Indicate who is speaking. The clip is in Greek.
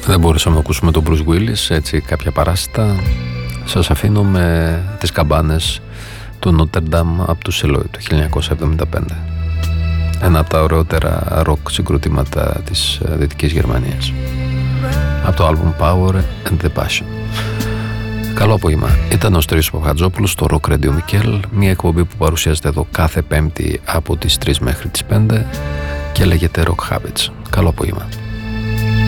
Speaker 1: Δεν μπορούσαμε να ακούσουμε τον Bruce Willis, έτσι κάποια παράστα. Σας αφήνω με τις καμπάνες του Νότερνταμ από του Σελόι το 1975. Ένα από τα ωραιότερα ροκ συγκροτήματα της Δυτικής Γερμανίας. Από το άλμπουμ Power and the Passion. Καλό απόγευμα. Ήταν ο Στρίσος Παπαχατζόπουλος στο Rock Radio Mikel, μια εκπομπή που παρουσιάζεται εδώ κάθε Πέμπτη από τις 3 μέχρι τις 5 και λέγεται Rock Habits. Καλό απόγευμα.